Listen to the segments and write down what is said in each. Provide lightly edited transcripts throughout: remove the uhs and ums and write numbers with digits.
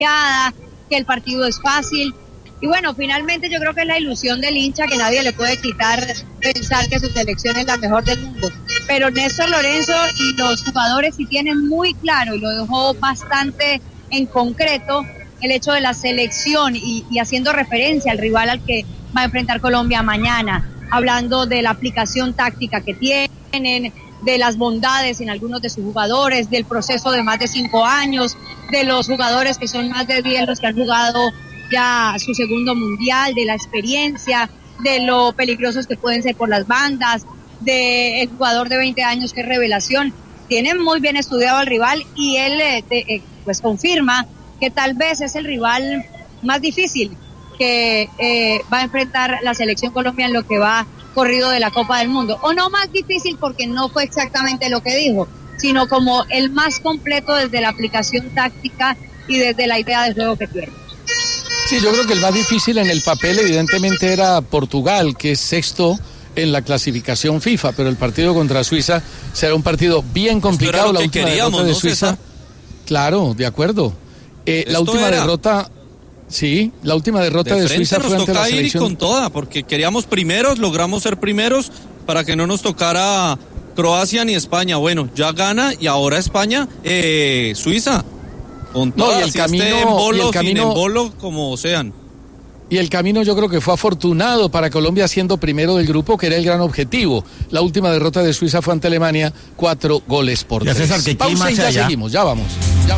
que el partido es fácil. Y bueno, finalmente yo creo que es la ilusión del hincha que nadie le puede quitar pensar que su selección es la mejor del mundo. Pero Néstor Lorenzo y los jugadores sí tienen muy claro, y lo dejó bastante en concreto, el hecho de la selección y haciendo referencia al rival al que va a enfrentar Colombia mañana, hablando de la aplicación táctica que tienen, de las bondades en algunos de sus jugadores, del proceso de más de 5 años, de los jugadores que son más de 10 los que han jugado ya su segundo mundial, de la experiencia, de lo peligrosos que pueden ser por las bandas, del jugador de 20 años que es revelación. Tienen muy bien estudiado al rival y él pues confirma que tal vez es el rival más difícil que va a enfrentar la selección Colombia en lo que va corrido de la Copa del Mundo. O no más difícil porque no fue exactamente lo que dijo, sino como el más completo desde la aplicación táctica y desde la idea de juego que tiene. Sí, yo creo que el más difícil en el papel evidentemente era Portugal, que es sexto en la clasificación FIFA, pero el partido contra Suiza será un partido bien complicado. La última derrota de Suiza, César? Claro, de acuerdo. La última derrota, sí, la última derrota de Suiza fue ante la selección. Ir con toda, porque queríamos primeros, logramos ser primeros para que no nos tocara Croacia ni España. Bueno, ya gana y ahora España, Suiza. Con todas, no, y el camino, en bolo, como sean. Y el camino yo creo que fue afortunado para Colombia siendo primero del grupo, que era el gran objetivo. La última derrota de Suiza fue ante Alemania, 4-3. César, que pausa y ya seguimos, ya vamos.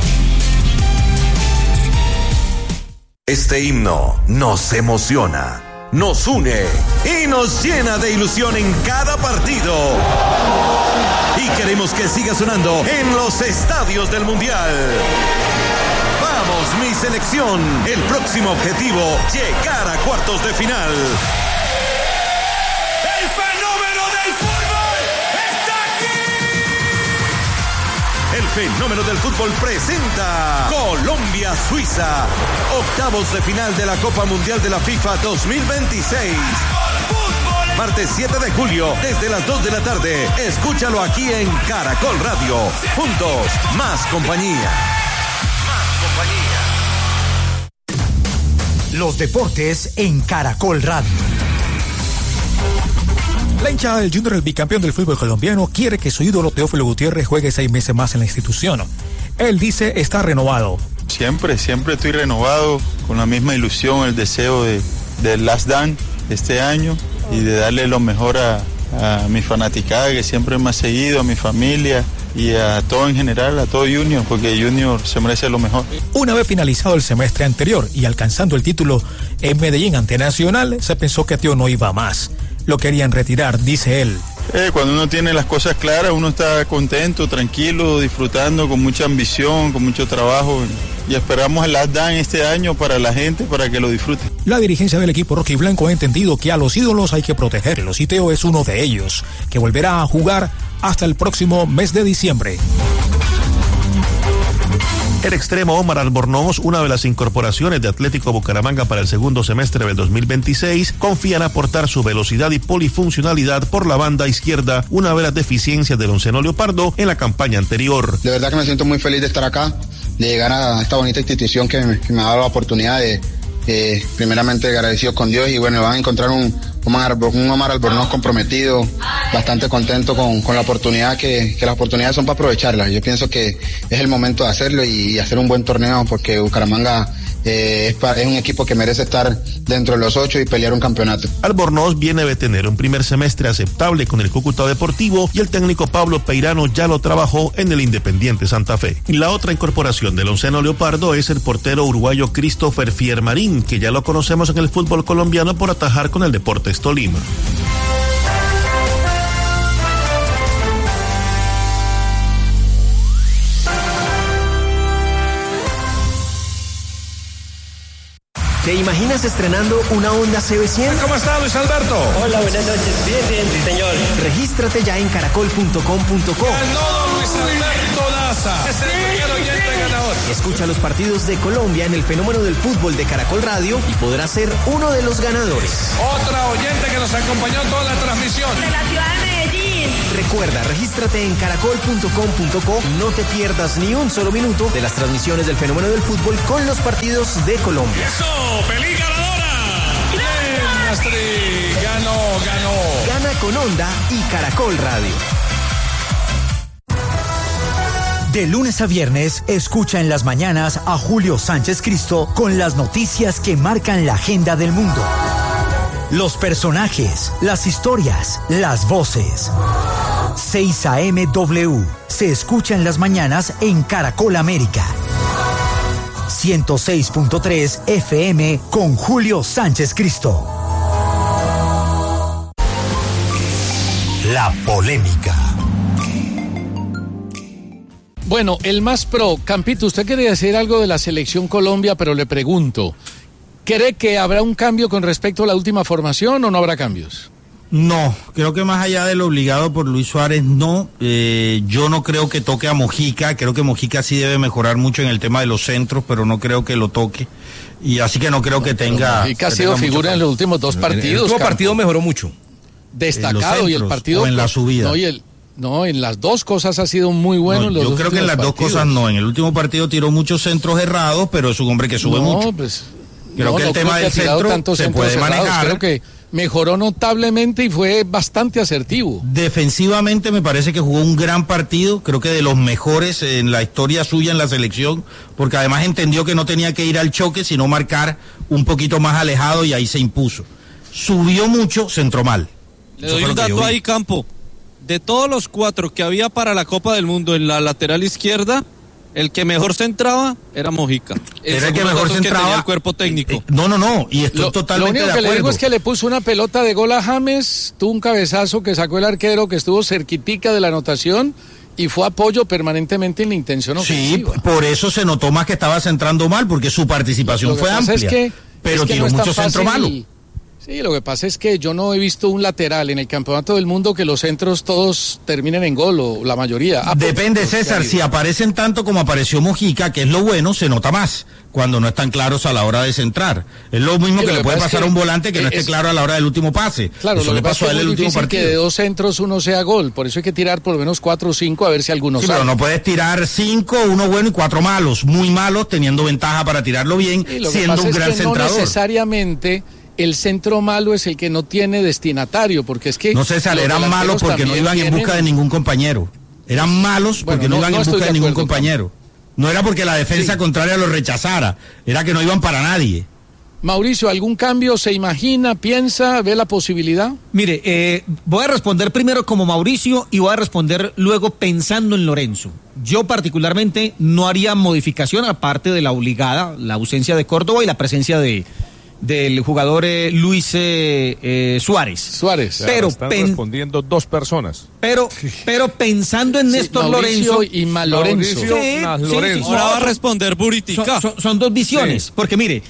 Este himno nos emociona, nos une y nos llena de ilusión en cada partido. Y queremos que siga sonando en los estadios del Mundial. Vamos, mi selección. El próximo objetivo, llegar a cuartos de final. ¡El fenómeno del fútbol está aquí! El fenómeno del fútbol presenta Colombia-Suiza, octavos de final de la Copa Mundial de la FIFA 2026. Martes 7 de julio, desde las 2 de la tarde. Escúchalo aquí en Caracol Radio. Juntos, más compañía. Los deportes en Caracol Radio. La hinchada del Junior, el bicampeón del fútbol colombiano, quiere que su ídolo Teófilo Gutiérrez juegue 6 meses más en la institución. Él dice está renovado. Siempre estoy renovado, con la misma ilusión, el deseo del Last Dance este año y de darle lo mejor a mi fanaticada que siempre me ha seguido, a mi familia y a todo en general, a todo Junior, porque Junior se merece lo mejor. Una vez finalizado el semestre anterior y alcanzando el título en Medellín ante Nacional, se pensó que Teo no iba más. Lo querían retirar, dice él. Cuando uno tiene las cosas claras, uno está contento, tranquilo, disfrutando, con mucha ambición, con mucho trabajo. Y esperamos el Last Dance este año para la gente, para que lo disfruten. La dirigencia del equipo rojiblanco ha entendido que a los ídolos hay que protegerlos y Teo es uno de ellos, que volverá a jugar hasta el próximo mes de diciembre. El extremo Omar Albornoz, una de las incorporaciones de Atlético Bucaramanga para el segundo semestre del 2026, confía en aportar su velocidad y polifuncionalidad por la banda izquierda, una de las deficiencias del onceno leopardo en la campaña anterior. De verdad que me siento muy feliz de estar acá, de llegar a esta bonita institución que me ha dado la oportunidad de, primeramente agradecido con Dios, y bueno, van a encontrar un Omar Albornoz comprometido, bastante contento con la oportunidad, que las oportunidades son para aprovecharlas. Yo pienso que es el momento de hacerlo y hacer un buen torneo, porque Bucaramanga es un equipo que merece estar dentro de los 8 y pelear un campeonato. Albornoz viene de tener un primer semestre aceptable con el Cúcuta Deportivo y el técnico Pablo Peirano ya lo trabajó en el Independiente Santa Fe. Y la otra incorporación del onceno leopardo es el portero uruguayo Christopher Fiermarín, que ya lo conocemos en el fútbol colombiano por atajar con el Deportes Tolima. ¿Te imaginas estrenando una Honda CB100? ¿Cómo está, Luis Alberto? Hola, buenas noches. Bien, sí, señor. Regístrate ya en caracol.com.co. Ganó Luis Alberto Daza. Es el primer oyente ganador. Escucha los partidos de Colombia en el fenómeno del fútbol de Caracol Radio y podrás ser uno de los ganadores. Otra oyente que nos acompañó en toda la transmisión. De la ciudad de Medellín. Recuerda, regístrate en caracol.com.co y no te pierdas ni un solo minuto de las transmisiones del fenómeno del fútbol con los partidos de Colombia. ¡Eso! ¡Feliz ganadora! ¡Bien, Astrid! ¡Ganó! Gana con Onda y Caracol Radio. De lunes a viernes, escucha en las mañanas a Julio Sánchez Cristo con las noticias que marcan la agenda del mundo. Los personajes, las historias, las voces. 6 AM W. Se escucha en las mañanas en Caracol América. 106.3 FM con Julio Sánchez Cristo. La polémica. Bueno, el más pro, Campito, usted quería decir algo de la selección Colombia, pero le pregunto, ¿cree que habrá un cambio con respecto a la última formación o no habrá cambios? No, creo que más allá de lo obligado por Luis Suárez, no. Yo no creo que toque a Mojica, creo que Mojica sí debe mejorar mucho en el tema de los centros, pero no creo que lo toque. Y así que no creo que tenga... Mojica ha sido figura en los últimos dos partidos. El último partido mejoró mucho. Destacado, y el partido... O en la subida. No, en las dos cosas ha sido muy bueno. No, yo creo que en las dos cosas no. En el último partido tiró muchos centros errados, pero es un hombre que sube mucho. Pues, creo que el tema del centro se puede manejar. Creo que mejoró notablemente y fue bastante asertivo. Defensivamente me parece que jugó un gran partido, creo que de los mejores en la historia suya en la selección, porque además entendió que no tenía que ir al choque, sino marcar un poquito más alejado y ahí se impuso. Subió mucho, centró mal. Le doy un dato ahí, Campo. De todos los 4 que había para la Copa del Mundo en la lateral izquierda, el que mejor centraba era Mojica. Era el que mejor centraba. Que tenía el cuerpo técnico. No, y estoy totalmente de acuerdo. Lo único que le digo es que le puso una pelota de gol a James, tuvo un cabezazo que sacó el arquero que estuvo cerquitica de la anotación y fue apoyo permanentemente en la intención ofensiva. Sí, por eso se notó más que estaba centrando mal, porque su participación fue amplia. Pero tiró mucho centro malo. Sí, lo que pasa es que yo no he visto un lateral en el campeonato del mundo que los centros todos terminen en gol, o la mayoría. Depende, César, si aparecen tanto como apareció Mojica, que es lo bueno, se nota más cuando no están claros a la hora de centrar. Es lo mismo que le puede pasar a un volante que no esté claro a la hora del último pase. Claro, eso lo le pasó a él el último partido. Que de 2 centros uno sea gol, por eso hay que tirar por lo menos 4 o 5 a ver si alguno sale. Pero no puedes tirar 5, 1 bueno y 4 malos, muy malos, teniendo ventaja para tirarlo bien, siendo un gran centrador. No necesariamente el centro malo es el que no tiene destinatario, porque es que... No, César, eran malos porque no iban en busca de ningún compañero. Eran malos porque no iban en busca de ningún compañero. No era porque la defensa contraria lo rechazara, era que no iban para nadie. Mauricio, ¿algún cambio se imagina, piensa, ve la posibilidad? Mire, voy a responder primero como Mauricio y voy a responder luego pensando en Lorenzo. Yo particularmente no haría modificación aparte de la obligada, la ausencia de Córdoba y la presencia del jugador Luis Suárez. Pero están respondiendo 2 personas. Pero pensando en Néstor Mauricio Lorenzo y Lorenzo. Lorenzo. Ahora va a responder Buritica. Son 2 visiones, porque mire,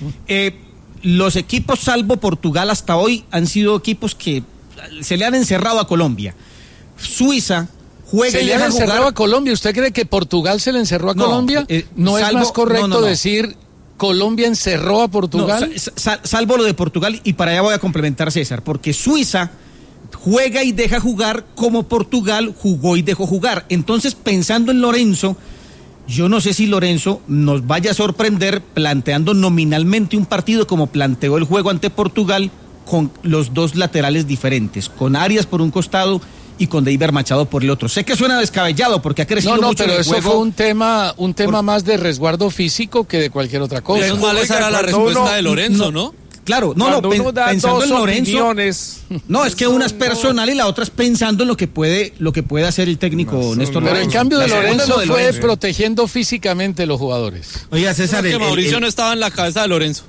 los equipos salvo Portugal hasta hoy han sido equipos que se le han encerrado a Colombia. Suiza juega y le han encerrado a Colombia. ¿Usted cree que Portugal se le encerró a Colombia? ¿No es más correcto decir Colombia encerró a Portugal? No, salvo lo de Portugal, y para allá voy a complementar, César, porque Suiza juega y deja jugar como Portugal jugó y dejó jugar. Entonces, pensando en Lorenzo, yo no sé si Lorenzo nos vaya a sorprender planteando nominalmente un partido como planteó el juego ante Portugal, con los 2 laterales diferentes, con Arias por un costado y con Deiber Machado por el otro. Sé que suena descabellado porque ha crecido mucho pero el eso juego. Fue un tema más de resguardo físico que de cualquier otra cosa. Es mal, esa era la respuesta de Lorenzo, ¿no? Claro, pensando en Lorenzo. No, es que una es personal y la otra es pensando en lo que puede hacer el técnico Néstor Lorenzo. Pero en cambio de Lorenzo fue protegiendo físicamente los jugadores. Oiga, César, que Mauricio no estaba en la cabeza de Lorenzo.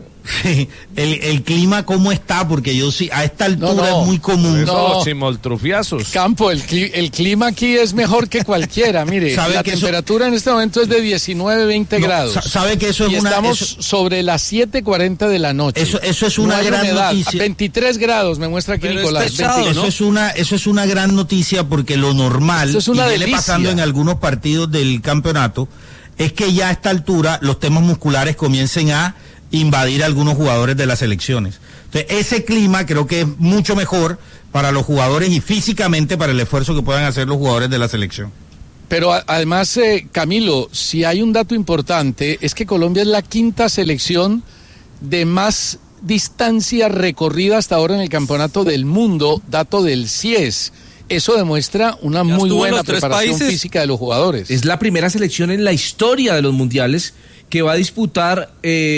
el clima cómo está, porque yo sí, a esta altura es muy común. Chimoltrufiazos. Campo, el clima aquí es mejor que cualquiera, mire, la temperatura en este momento es de 19-20 grados. Sabe que eso es estamos sobre las 7:40 de la noche. Eso es una gran noticia. 23 grados me muestra aquí Nicolás. Pesado, ¿no? Eso es una gran noticia, porque lo normal, eso es una y viene pasando en algunos partidos del campeonato, es que ya a esta altura los temas musculares comiencen a invadir a algunos jugadores de las selecciones. Entonces, ese clima creo que es mucho mejor para los jugadores y físicamente para el esfuerzo que puedan hacer los jugadores de la selección. Pero además, Camilo, si hay un dato importante, es que Colombia es la quinta selección de más distancia recorrida hasta ahora en el campeonato del mundo, dato del CIES. Eso demuestra una muy buena preparación física de los jugadores. Es la primera selección en la historia de los mundiales que va a disputar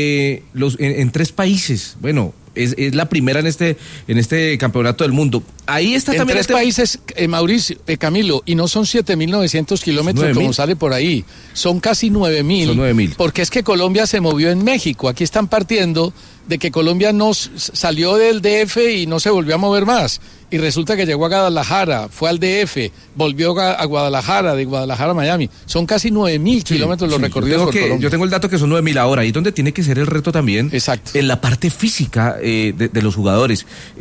en 3 países. Bueno, es la primera en este campeonato del mundo. Ahí está en también 3 países, Mauricio, Camilo, y no son 7.900 kilómetros como sale por ahí, son casi 9.000. Son 9.000. Porque es que Colombia se movió en México. Aquí están partiendo de que Colombia no salió del DF y no se volvió a mover más. Y resulta que llegó a Guadalajara, fue al DF, volvió a Guadalajara, de Guadalajara a Miami. Son casi 9.000 kilómetros los recorridos por Colombia. Yo tengo el dato que son 9.000 ahora, y donde tiene que ser el reto también. Exacto. En la parte física de los jugadores.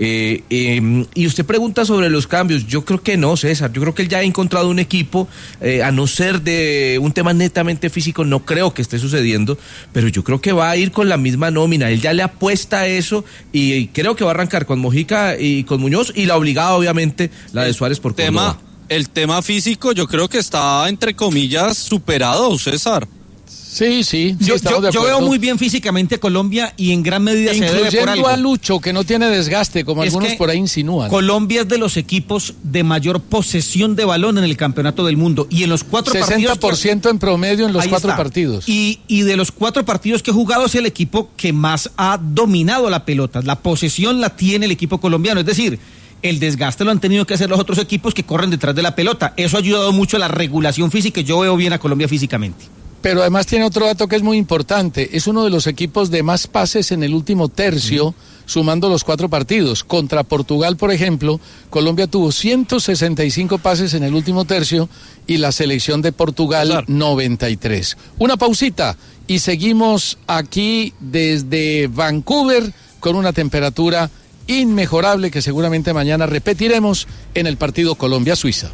Y usted pregunta sobre los cambios. Yo creo que no, César. Yo creo que él ya ha encontrado un equipo, a no ser de un tema netamente físico, no creo que esté sucediendo, pero yo creo que va a ir con la misma nómina. Él ya le apuesta a eso y creo que va a arrancar con Mojica y con Muñoz, y la obligada, obviamente, la de Suárez por Córdoba. El tema físico yo creo que está, entre comillas, superado, César. Sí, yo veo muy bien físicamente a Colombia, y en gran medida se debe por algo. Incluyendo a Lucho, que no tiene desgaste, como algunos por ahí insinúan. Colombia es de los equipos de mayor posesión de balón en el campeonato del mundo, y en los 4 partidos... 60% en promedio en los 4 partidos. Y de los 4 partidos que he jugado, es el equipo que más ha dominado la pelota. La posesión la tiene el equipo colombiano, es decir, el desgaste lo han tenido que hacer los otros equipos que corren detrás de la pelota. Eso ha ayudado mucho a la regulación física, y yo veo bien a Colombia físicamente. Pero además tiene otro dato que es muy importante. Es uno de los equipos de más pases en el último tercio, sumando los 4 partidos. Contra Portugal, por ejemplo, Colombia tuvo 165 pases en el último tercio y la selección de Portugal 93. Una pausita y seguimos aquí desde Vancouver con una temperatura inmejorable que seguramente mañana repetiremos en el partido Colombia-Suiza.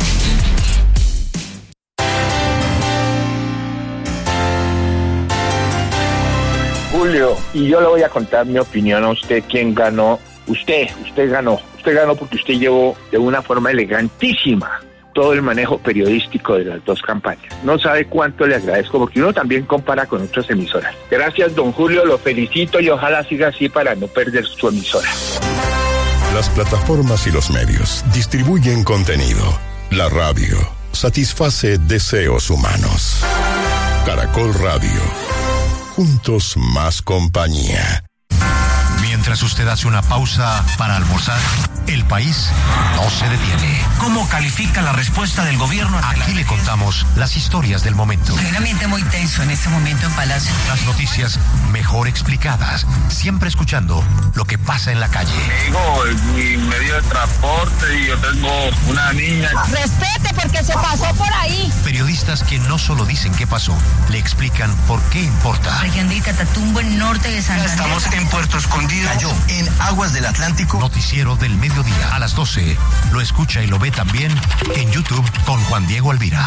Julio, y yo le voy a contar mi opinión a usted. ¿Quién ganó? Usted ganó porque usted llevó de una forma elegantísima todo el manejo periodístico de las 2 campañas. No sabe cuánto le agradezco, porque uno también compara con otras emisoras. Gracias, don Julio, lo felicito y ojalá siga así para no perder su emisora. Las plataformas y los medios distribuyen contenido. La radio satisface deseos humanos. Caracol Radio. Juntos más compañía. Mientras usted hace una pausa para almorzar, el país no se detiene. ¿Cómo califica la respuesta del gobierno? Aquí le contamos las historias del momento. Hay un ambiente muy tenso en este momento en Palacio. Las noticias mejor explicadas, siempre escuchando lo que pasa en la calle. Digo, mi medio de transporte, y yo tengo una niña. Respete, porque se pasó por ahí. Periodistas que no solo dicen qué pasó, le explican por qué importa. Región de Catatumbo, en norte de San Andrés. Estamos en Puerto Escondido. Cayó en aguas del Atlántico. Noticiero del mediodía a las 12. Lo escucha y lo ve también en YouTube con Juan Diego Alvira.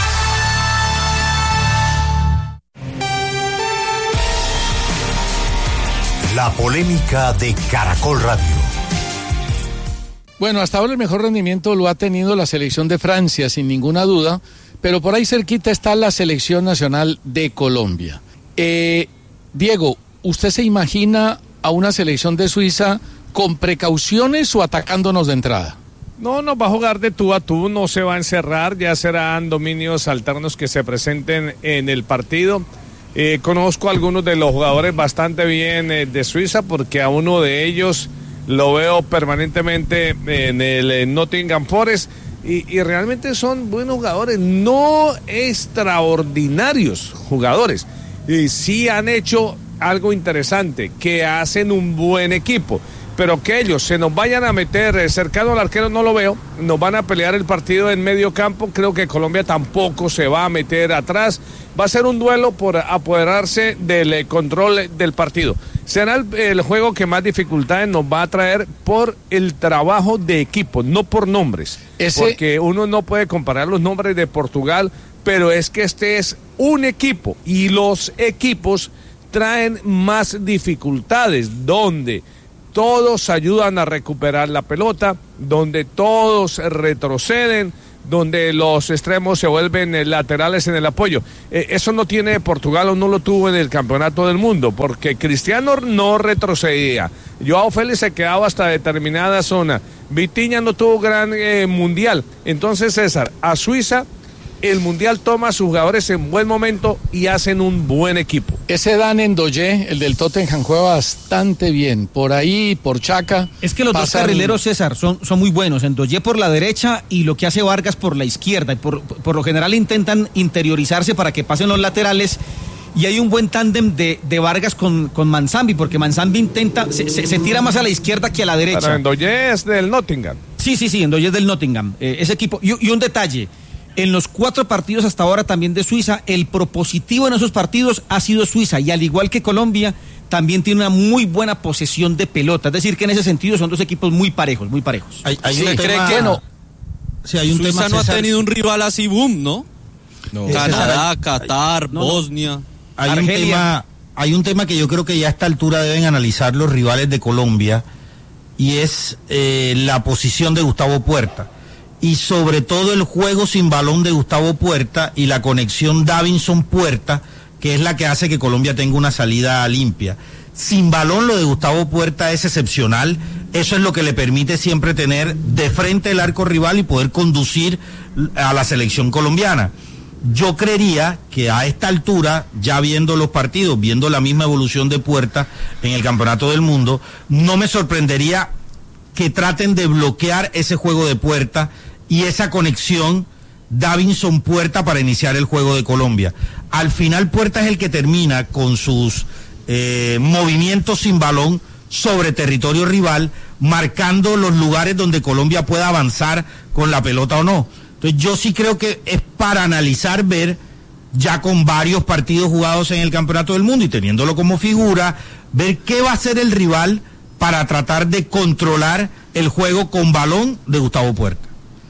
La polémica de Caracol Radio. Bueno, hasta ahora el mejor rendimiento lo ha tenido la selección de Francia, sin ninguna duda, pero por ahí cerquita está la selección nacional de Colombia. Diego, ¿usted se imagina a una selección de Suiza con precauciones o atacándonos de entrada? No va a jugar de tú a tú, no se va a encerrar, ya serán dominios alternos que se presenten en el partido. Conozco a algunos de los jugadores bastante bien de Suiza, porque a uno de ellos lo veo permanentemente en el Nottingham Forest, y realmente son buenos jugadores, no extraordinarios jugadores, y sí han hecho algo interesante, que hacen un buen equipo, pero que ellos se nos vayan a meter cercano al arquero no lo veo. Nos van a pelear el partido en medio campo. Creo que Colombia tampoco se va a meter atrás. Va a ser un duelo por apoderarse del control del partido. Será el juego que más dificultades nos va a traer por el trabajo de equipo, no por nombres. Porque uno no puede comparar los nombres de Portugal, pero es que este es un equipo, y los equipos traen más dificultades, donde todos ayudan a recuperar la pelota, donde todos retroceden, donde los extremos se vuelven laterales en el apoyo. Eso no tiene Portugal o no lo tuvo en el Campeonato del Mundo, porque Cristiano no retrocedía, Joao Félix se quedaba hasta determinada zona, Vitinha no tuvo gran mundial. Entonces, César, a Suiza el mundial toma a sus jugadores en buen momento y hacen un buen equipo. Ese Dan Ndoye, el del Tottenham, juega bastante bien. Por ahí, por Chaka. Es que los dos carrileros, César, son muy buenos. Ndoye por la derecha y lo que hace Vargas por la izquierda. Y por lo general intentan interiorizarse para que pasen los laterales. Y hay un buen tándem de Vargas con Manzambi, porque Manzambi intenta, se tira más a la izquierda que a la derecha. Pero Ndoye es del Nottingham. Sí, Ndoye es del Nottingham. Ese equipo. Y un detalle. En los 4 partidos hasta ahora también de Suiza, el propositivo en esos partidos ha sido Suiza, y al igual que Colombia, también tiene una muy buena posesión de pelota. Es decir, que en ese sentido son dos equipos muy parejos. Hay sí, un cree tema, que no. Sí, hay un Suiza tema, no César, ha tenido un rival así boom, ¿no? Canadá, Qatar, Bosnia, Argelia. Hay un tema que yo creo que ya a esta altura deben analizar los rivales de Colombia, y es la posición de Gustavo Puerta. Y sobre todo el juego sin balón de Gustavo Puerta y la conexión Davinson-Puerta, que es la que hace que Colombia tenga una salida limpia. Sin balón lo de Gustavo Puerta es excepcional, eso es lo que le permite siempre tener de frente el arco rival y poder conducir a la selección colombiana. Yo creería que a esta altura, ya viendo los partidos, viendo la misma evolución de Puerta en el Campeonato del Mundo, no me sorprendería que traten de bloquear ese juego de Puerta y esa conexión Davinson-Puerta para iniciar el juego de Colombia. Al final Puerta es el que termina con sus movimientos sin balón sobre territorio rival, marcando los lugares donde Colombia pueda avanzar con la pelota o no. Entonces yo sí creo que es para analizar, ver, ya con varios partidos jugados en el Campeonato del Mundo y teniéndolo como figura, ver qué va a hacer el rival para tratar de controlar el juego con balón de Gustavo Puerta.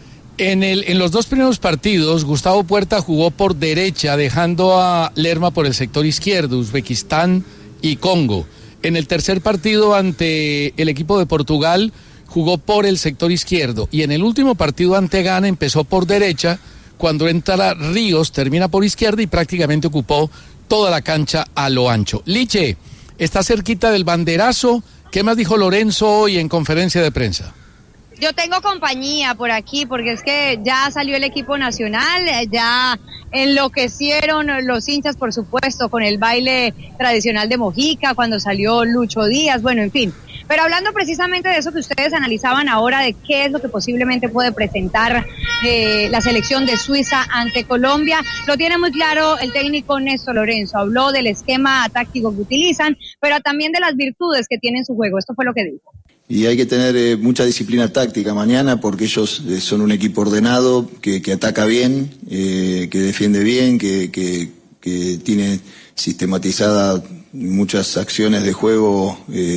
En los 2 primeros partidos, Gustavo Puerta jugó por derecha, dejando a Lerma por el sector izquierdo, Uzbekistán y Congo. En el tercer partido ante el equipo de Portugal, jugó por el sector izquierdo. Y en el último partido ante Ghana empezó por derecha, cuando entra Ríos, termina por izquierda y prácticamente ocupó toda la cancha a lo ancho. Liche, está cerquita del banderazo. ¿Qué más dijo Lorenzo hoy en conferencia de prensa? Yo tengo compañía por aquí porque es que ya salió el equipo nacional, ya enloquecieron los hinchas, por supuesto, con el baile tradicional de Mojica, cuando salió Lucho Díaz, bueno, en fin. Pero hablando precisamente de eso que ustedes analizaban ahora, de qué es lo que posiblemente puede presentar la selección de Suiza ante Colombia, lo tiene muy claro el técnico Néstor Lorenzo. Habló del esquema táctico que utilizan, pero también de las virtudes que tiene en su juego. Esto fue lo que dijo. Y hay que tener mucha disciplina táctica mañana, porque ellos son un equipo ordenado, que ataca bien, que defiende bien, que tiene sistematizada muchas acciones de juego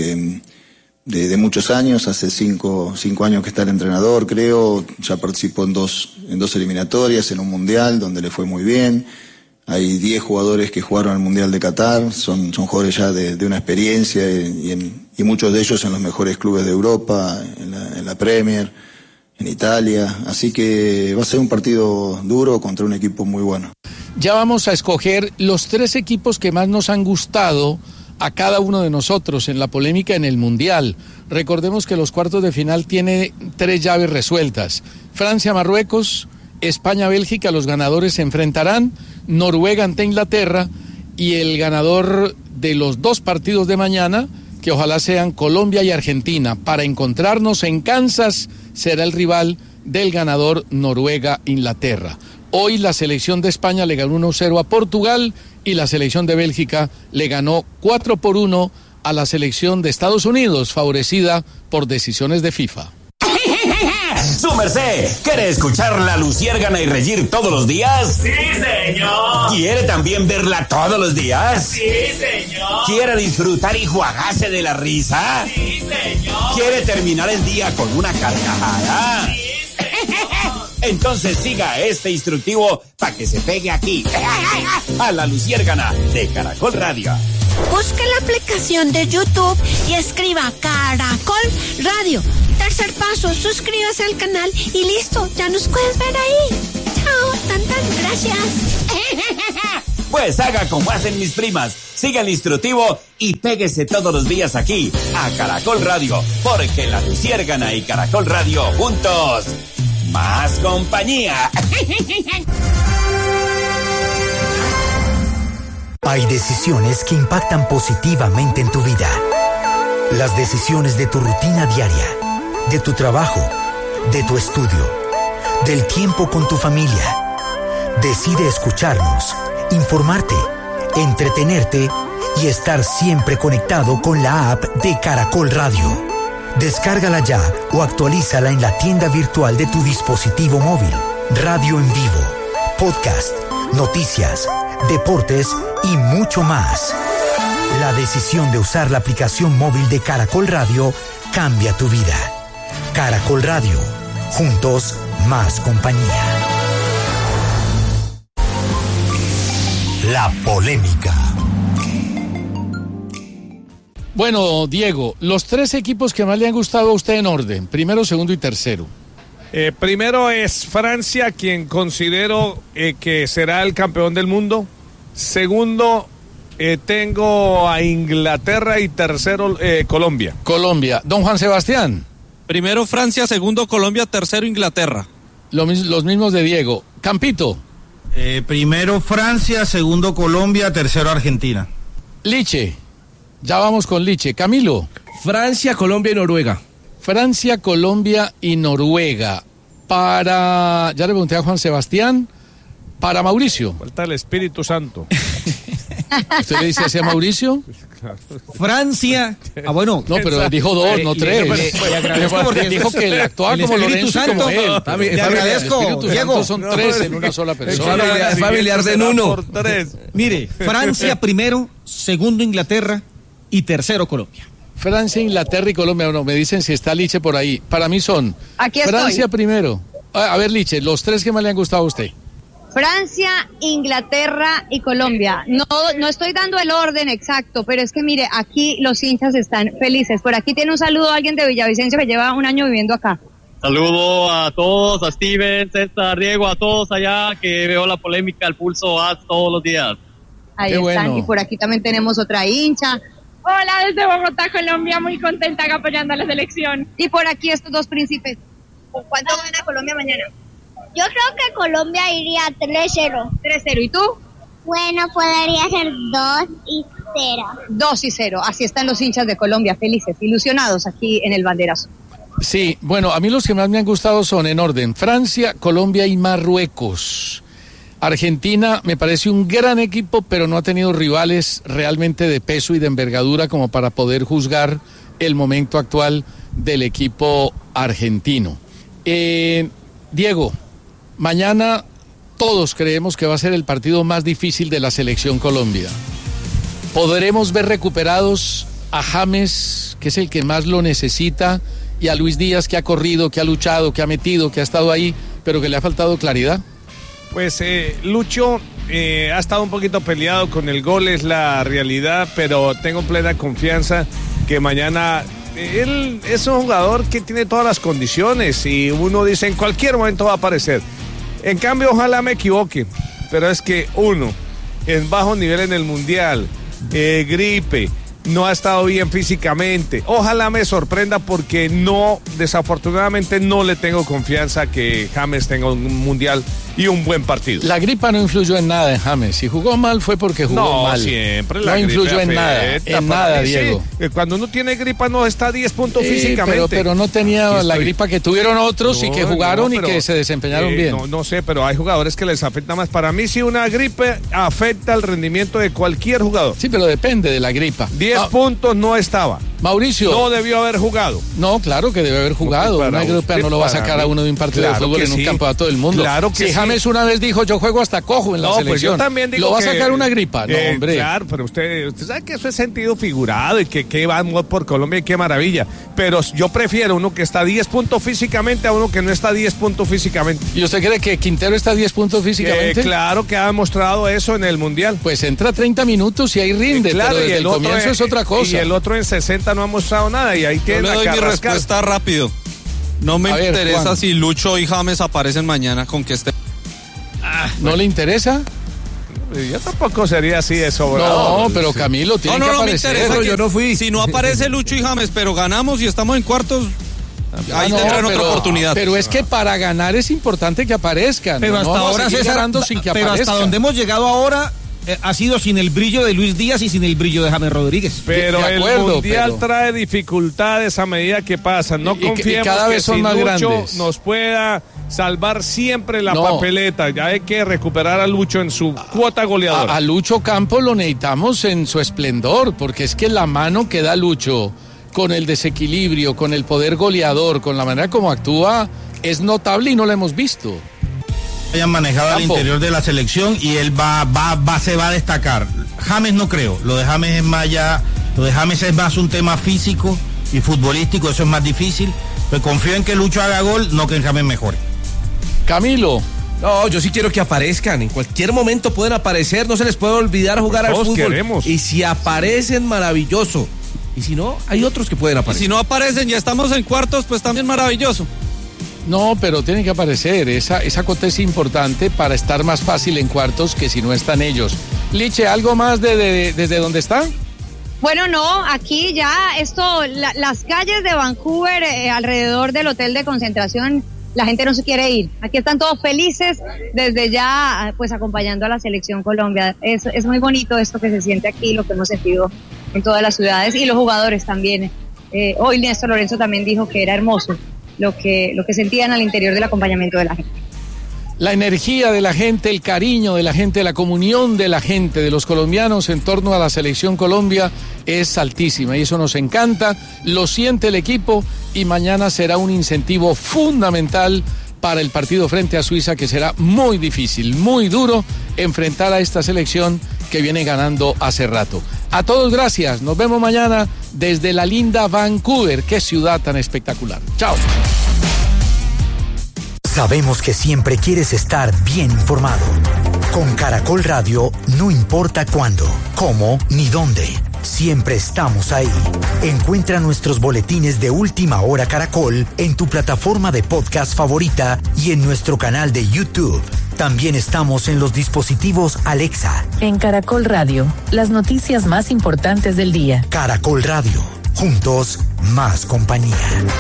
de muchos años. Hace 5 años que está el entrenador, creo. Ya participó en dos eliminatorias, en un mundial donde le fue muy bien. Hay 10 jugadores que jugaron al Mundial de Qatar, son jugadores ya de una experiencia y muchos de ellos en los mejores clubes de Europa, en la Premier, en Italia. Así que va a ser un partido duro contra un equipo muy bueno. Ya vamos a escoger los 3 equipos que más nos han gustado a cada uno de nosotros en la polémica en el Mundial. Recordemos que los cuartos de final tiene 3 llaves resueltas. Francia-Marruecos, España-Bélgica, los ganadores se enfrentarán, Noruega ante Inglaterra, y el ganador de los 2 partidos de mañana, que ojalá sean Colombia y Argentina, para encontrarnos en Kansas, será el rival del ganador Noruega-Inglaterra. Hoy la selección de España le ganó 1-0 a Portugal y la selección de Bélgica le ganó 4-1 a la selección de Estados Unidos, favorecida por decisiones de FIFA. ¡Su merced! ¿Quiere escuchar la Luciérgana y reír todos los días? ¡Sí, señor! ¿Quiere también verla todos los días? ¡Sí, señor! ¿Quiere disfrutar y juagarse de la risa? ¡Sí, señor! ¿Quiere terminar el día con una carcajada? ¡Sí, señor! Entonces siga este instructivo para que se pegue aquí, a la Luciérgana de Caracol Radio. Busque la aplicación de YouTube y escriba Caracol Radio. Tercer paso, suscríbase al canal y listo, ya nos puedes ver ahí. Chao, gracias. Pues haga como hacen mis primas, siga el instructivo y péguese todos los días aquí a Caracol Radio, porque La Luciérgana y Caracol Radio juntos, más compañía. Hay decisiones que impactan positivamente en tu vida. Las decisiones de tu rutina diaria, de tu trabajo, de tu estudio, del tiempo con tu familia. Decide escucharnos, informarte, entretenerte y estar siempre conectado con la app de Caracol Radio. Descárgala ya o actualízala en la tienda virtual de tu dispositivo móvil. Radio en vivo, podcast, noticias, deportes y mucho más. La decisión de usar la aplicación móvil de Caracol Radio cambia tu vida. Caracol Radio, juntos más compañía. La polémica. Bueno, Diego, los 3 equipos que más le han gustado a usted en orden, primero, segundo y tercero. Primero es Francia, quien considero que será el campeón del mundo. Segundo, tengo a Inglaterra y tercero Colombia. Colombia. Don Juan Sebastián. Primero Francia, segundo Colombia, tercero Inglaterra. Los mismos de Diego. Campito. Primero Francia, segundo Colombia, tercero Argentina. Liche. Ya vamos con Liche. Camilo. Francia, Colombia y Noruega. Francia, Colombia y Noruega. Ya le pregunté a Juan Sebastián. Para Mauricio. Falta el Espíritu Santo. ¿Usted le dice así a Mauricio? Francia. Bueno. No, pero dijo 2, no 3. Le agradezco porque dijo que le actuaba como Lorenzo y como él. Le agradezco, Diego. Son 3 en una sola persona. Es familiar de uno. Mire, Francia primero, segundo Inglaterra y tercero Colombia. Francia, Inglaterra y Colombia. Bueno, me dicen si está Liche por ahí. Para mí son Aquí Francia estoy. Primero. A ver, Liche, los 3 que más le han gustado a usted. Francia, Inglaterra y Colombia. No estoy dando el orden exacto, pero es que mire, aquí los hinchas están felices. Por aquí tiene un saludo a alguien de Villavicencio que lleva un año viviendo acá. Saludo a todos, a Steven, César, Diego, a todos allá que veo la polémica, el pulso todos los días. Ahí Qué están, bueno. y por aquí también tenemos otra hincha. Hola, desde Bogotá, Colombia, muy contenta apoyando a la selección. Y por aquí estos 2 príncipes. ¿Cuánto gana Colombia mañana? Yo creo que Colombia iría 3-0. 3-0, ¿y tú? Bueno, podría ser 2-0. 2-0, así están los hinchas de Colombia, felices, ilusionados aquí en el banderazo. Sí, bueno, a mí los que más me han gustado son en orden Francia, Colombia y Marruecos. Argentina me parece un gran equipo, pero no ha tenido rivales realmente de peso y de envergadura como para poder juzgar el momento actual del equipo argentino. Diego, mañana todos creemos que va a ser el partido más difícil de la selección Colombia. ¿Podremos ver recuperados a James, que es el que más lo necesita, y a Luis Díaz, que ha corrido, que ha luchado, que ha metido, que ha estado ahí, pero que le ha faltado claridad? Pues Lucho ha estado un poquito peleado con el gol, es la realidad, pero tengo plena confianza que mañana... Él es un jugador que tiene todas las condiciones y uno dice en cualquier momento va a aparecer. En cambio, ojalá me equivoque, pero es que uno, en bajo nivel en el Mundial, gripe, no ha estado bien físicamente. Ojalá me sorprenda porque desafortunadamente no le tengo confianza que James tenga un Mundial y un buen partido. La gripa no influyó en nada en James. Si jugó mal fue porque jugó mal. Siempre no influyó en nada, Diego. Sí, cuando uno tiene gripa no está a 10 puntos físicamente. Pero no tenía la gripa que tuvieron otros y que jugaron y que se desempeñaron bien. No sé, pero hay jugadores que les afecta más. Para mí sí una gripe afecta el rendimiento de cualquier jugador. Sí, pero depende de la gripa. 10 puntos no estaba. Mauricio. No debió haber jugado. No, claro que debe haber jugado. Una gripa no lo va a sacar a uno de un partido de fútbol en un campeonato del mundo. Claro que si James una vez dijo, yo juego hasta cojo en la selección. Pues yo también digo ¿Lo va a sacar una gripa? No, hombre. Claro, pero usted sabe que eso es sentido figurado y que va por Colombia y qué maravilla. Pero yo prefiero uno que está a 10 puntos físicamente a uno que no está a 10 puntos físicamente. ¿Y usted cree que Quintero está a 10 puntos físicamente? Claro que ha demostrado eso en el Mundial. Pues entra 30 minutos y ahí rinde, claro, pero desde el comienzo es otra cosa. Y el otro en 60 no ha mostrado nada y ahí tiene Yo le doy mi respuesta rápido. No me interesa Juan. Si Lucho y James aparecen mañana con que esté. ¿No le interesa? Yo tampoco sería así de sobrado. No, pero Camilo tiene que aparecer. Me interesa yo no fui. Si no aparece Lucho y James, pero ganamos y estamos en cuartos, ahí tendrán otra oportunidad. Pero es que para ganar es importante que aparezcan. Pero hasta ahora, César, sin que pero hasta donde hemos llegado ahora ha sido sin el brillo de Luis Díaz y sin el brillo de James Rodríguez. Pero el Mundial trae dificultades a medida que pasan. No confiemos cada vez que son más Lucho grandes. nos pueda salvar siempre la papeleta. Ya hay que recuperar a Lucho en su cuota goleadora. A Lucho Campos lo necesitamos en su esplendor, porque es que la mano que da Lucho con el desequilibrio, con el poder goleador, con la manera como actúa, es notable y no lo hemos visto. Hayan manejado al interior de la selección y él se va a destacar. James no creo, lo de James es más un tema físico y futbolístico, eso es más difícil, pero confío en que Lucho haga gol, no que James mejore. Camilo. No, yo sí quiero que aparezcan, en cualquier momento pueden aparecer, no se les puede olvidar jugar al fútbol. Queremos. Y si aparecen, maravilloso. Y si no, hay otros que pueden aparecer. Y si no aparecen, ya estamos en cuartos, pues también maravilloso. No, pero tiene que aparecer. Esa cuota es importante para estar más fácil en cuartos que si no están ellos. Liche, ¿algo más desde donde están? Bueno, no, aquí ya las calles de Vancouver, alrededor del hotel de concentración, la gente no se quiere ir. Aquí están todos felices desde ya, pues acompañando a la selección Colombia. Es muy bonito esto que se siente aquí, lo que hemos sentido en todas las ciudades y los jugadores también. Hoy Néstor Lorenzo también dijo que era hermoso lo que sentían al interior del acompañamiento de la gente. La energía de la gente, el cariño de la gente, la comunión de la gente, de los colombianos en torno a la selección Colombia es altísima y eso nos encanta, lo siente el equipo y mañana será un incentivo fundamental para el partido frente a Suiza, que será muy difícil, muy duro enfrentar a esta selección que viene ganando hace rato. A todos gracias, nos vemos mañana desde la linda Vancouver, qué ciudad tan espectacular. Chao. Sabemos que siempre quieres estar bien informado. Con Caracol Radio, no importa cuándo, cómo ni dónde. Siempre estamos ahí. Encuentra nuestros boletines de Última Hora Caracol en tu plataforma de podcast favorita y en nuestro canal de YouTube. También estamos en los dispositivos Alexa. En Caracol Radio, las noticias más importantes del día. Caracol Radio. Juntos, más compañía.